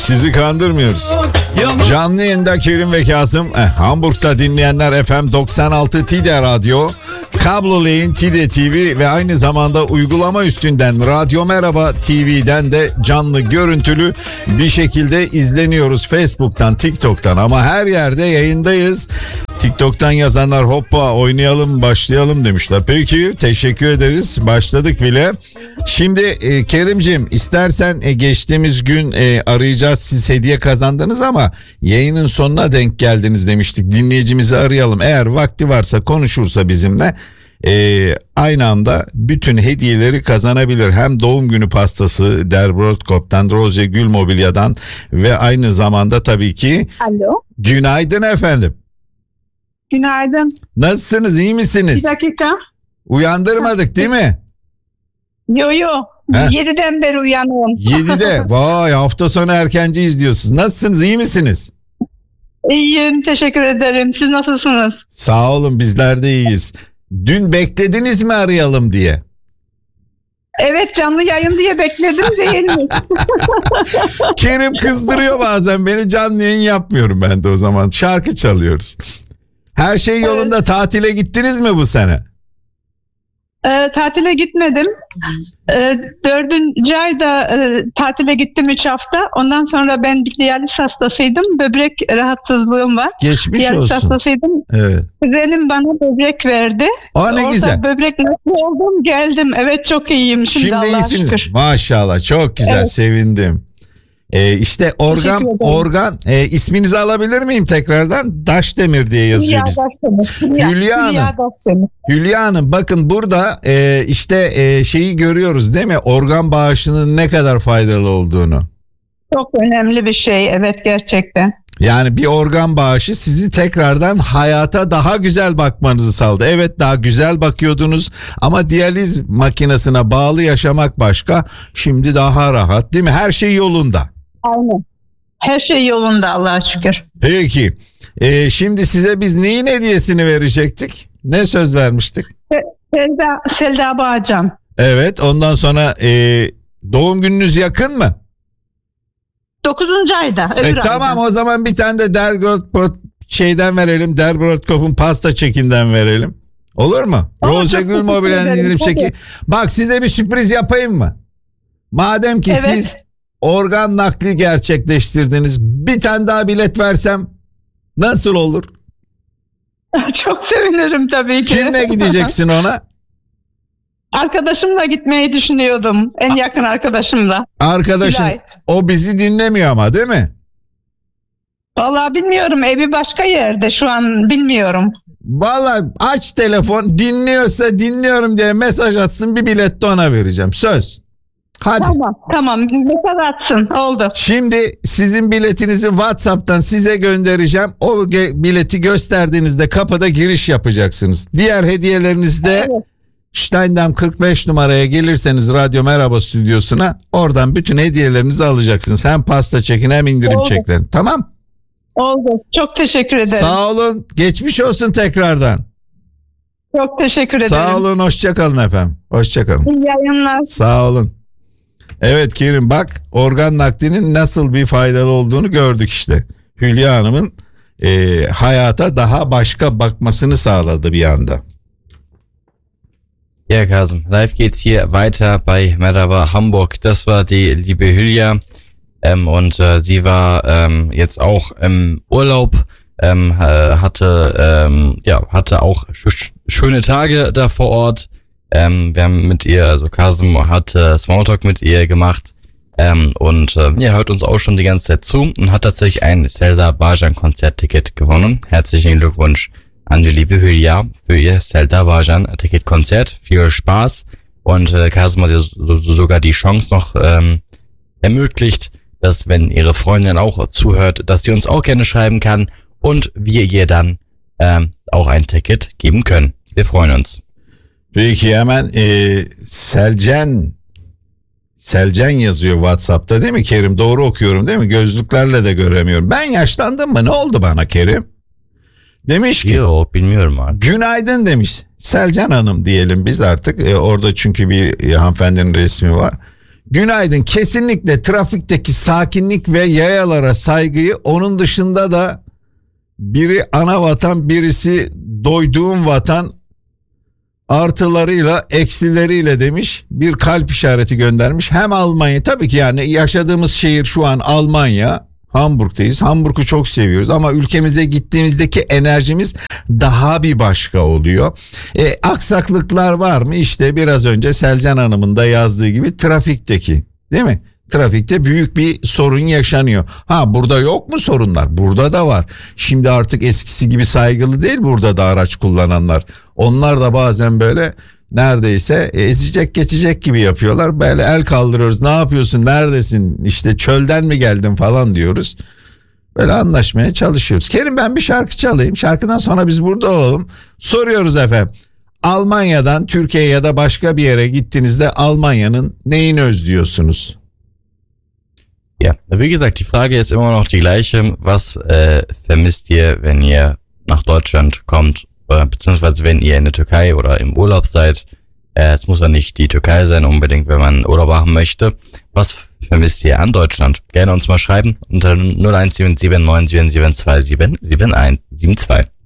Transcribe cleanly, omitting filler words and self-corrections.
Sizi kandırmıyoruz. Canlı yayında Kerim ve Kasım. Hamburg'da dinleyenler FM 96 Tide Radyo, Kablolayın Tide TV ve aynı zamanda uygulama üstünden Radyo Merhaba TV'den de canlı görüntülü bir şekilde izleniyoruz. Facebook'tan, TikTok'tan, ama her yerde yayındayız. TikTok'tan yazanlar hoppa oynayalım başlayalım demişler. Peki, teşekkür ederiz. Başladık bile. Şimdi Kerimciğim, istersen geçtiğimiz gün arayacağız, siz hediye kazandınız ama yayının sonuna denk geldiniz demiştik. Dinleyicimizi arayalım. Eğer vakti varsa, konuşursa bizimle aynı anda bütün hediyeleri kazanabilir. Hem doğum günü pastası Der Brotkop'tan, Roze Gül Mobilya'dan ve aynı zamanda tabii ki... Alo. Günaydın efendim. Günaydın. Nasılsınız, iyi misiniz? Bir dakika. Uyandırmadık değil mi? Yo. 7'den beri uyanıyorum. 7'de. Vay, hafta sonu erkenci izliyorsunuz. Nasılsınız, iyi misiniz? İyiyim, teşekkür ederim. Siz nasılsınız? Sağ olun, bizler de iyiyiz. Dün beklediniz mi arayalım diye? Evet, canlı yayın diye bekledim değil mi? Kerim kızdırıyor bazen beni, canlı yayın yapmıyorum ben de o zaman. Şarkı çalıyoruz. Her şey yolunda. Evet. Tatile gittiniz mi bu sene? Tatile gitmedim. 4. ayda tatile gittim 3 hafta. Ondan sonra ben bir diyaliz hastasıydım. Böbrek rahatsızlığım var. Geçmiş diyaliz olsun. Hastasıydım. Evet. Kuzenim bana böbrek verdi. Aa, ne orada güzel. Böbrek nasıl oldum, geldim. Evet, çok iyiyim şimdi Allah'a iyisiniz. şükür. Maşallah, çok güzel, evet. Sevindim. İşte organ isminizi alabilir miyim tekrardan? Daşdemir diye yazıyor biz. Hülya Hanım, bakın burada şeyi görüyoruz değil mi? Organ bağışının ne kadar faydalı olduğunu. Çok önemli bir şey, evet, gerçekten. Yani bir organ bağışı sizi tekrardan hayata daha güzel bakmanızı sağladı. Evet, daha güzel bakıyordunuz ama diyaliz makinesine bağlı yaşamak başka. Şimdi daha rahat değil mi? Her şey yolunda. Aynen. Her şey yolunda Allah'a şükür. Peki. Şimdi size biz neyin hediyesini verecektik? Ne söz vermiştik? Selda Bağcan. Evet. Ondan sonra doğum gününüz yakın mı? 9. ayda. Tamam, o zaman bir tane de Der Brotkop'un pasta çekinden verelim. Olur mu? Roze Gül Mobilya'nın indirim çeki. Bak, size bir sürpriz yapayım mı? Madem ki siz organ nakli gerçekleştirdiniz, bir tane daha bilet versem nasıl olur? Çok sevinirim tabii ki. Kimle gideceksin ona? Arkadaşımla gitmeyi düşünüyordum. En yakın arkadaşımla. Arkadaşın. Hilal. O bizi dinlemiyor ama değil mi? Vallahi bilmiyorum. Evi başka yerde şu an, bilmiyorum. Vallahi aç telefon, dinliyorsa dinliyorum diye mesaj atsın, bir bilet de ona vereceğim. Söz. Hadi. Tamam. Mesaj atsın. Oldu. Şimdi sizin biletinizi WhatsApp'tan size göndereceğim. O bileti gösterdiğinizde kapıda giriş yapacaksınız. Diğer hediyelerini de Steindam 45 numaraya gelirseniz Radyo Merhaba stüdyosuna, oradan bütün hediyelerinizi alacaksınız. Hem pasta çekin hem indirim çeklerin. Tamam? Oldu. Çok teşekkür ederim. Sağ olun. Geçmiş olsun tekrardan. Çok teşekkür ederim. Sağ olun. Hoşçakalın efendim. Hoşçakalın. İyi yayınlar. Sağ olun. Evet Kerim, bak, organ naklinin nasıl bir faydalı olduğunu gördük işte. Hülya Hanım'ın hayata daha başka bakmasını sağladı bir anda. Ja, Kasım, live geht's hier weiter bei Merhaba Hamburg. Das war die liebe Hülya und sie war jetzt auch im Urlaub, hatte auch schöne Tage da vor Ort. Wir haben mit ihr, also Kasım hatte Smalltalk mit ihr gemacht und hört uns auch schon die ganze Zeit zu und hat tatsächlich ein Selda Bağcan Konzertticket gewonnen. Herzlichen Glückwunsch an die liebe Hülya für ihr Selda Bağcan Ticketkonzert. Viel Spaß, und Kasım hat sogar die Chance noch ermöglicht, dass, wenn ihre Freundin auch zuhört, dass sie uns auch gerne schreiben kann und wir ihr dann auch ein Ticket geben können. Wir freuen uns. Peki, hemen Selcan yazıyor WhatsApp'ta değil mi Kerim? Doğru okuyorum değil mi? Gözlüklerle de göremiyorum. Ben yaşlandım mı? Ne oldu bana Kerim? Demiş ki. Yok, bilmiyorum abi. Günaydın demiş. Selcan Hanım diyelim biz artık. Orada çünkü bir hanımefendinin resmi var. Günaydın. Kesinlikle trafikteki sakinlik ve yayalara saygıyı, onun dışında da biri ana vatan, birisi doyduğum vatan, artılarıyla eksileriyle demiş, bir kalp işareti göndermiş. Hem Almanya, tabii ki yani yaşadığımız şehir şu an Almanya, Hamburg'tayız. Hamburg'u çok seviyoruz ama ülkemize gittiğimizdeki enerjimiz daha bir başka oluyor. Aksaklıklar var mı? İşte biraz önce Selcan Hanım'ın da yazdığı gibi trafikteki, değil mi? Trafikte büyük bir sorun yaşanıyor. Ha, burada yok mu sorunlar? Burada da var. Şimdi artık eskisi gibi saygılı değil burada da araç kullananlar. Onlar da bazen böyle neredeyse ezecek geçecek gibi yapıyorlar. Böyle el kaldırıyoruz. Ne yapıyorsun? Neredesin? İşte çölden mi geldin falan diyoruz. Böyle anlaşmaya çalışıyoruz. Kerim, ben bir şarkı çalayım. Şarkıdan sonra biz burada olalım. Soruyoruz efendim. Almanya'dan Türkiye'ye ya da başka bir yere gittiğinizde Almanya'nın neyini özlüyorsunuz? Ja, wie gesagt, die Frage ist immer noch die gleiche. Was vermisst ihr, wenn ihr nach Deutschland kommt, beziehungsweise wenn ihr in der Türkei oder im Urlaub seid? Es muss ja nicht die Türkei sein unbedingt, wenn man Urlaub machen möchte. Was vermisst ihr an Deutschland? Gerne uns mal schreiben unter 0177 977 27 7172.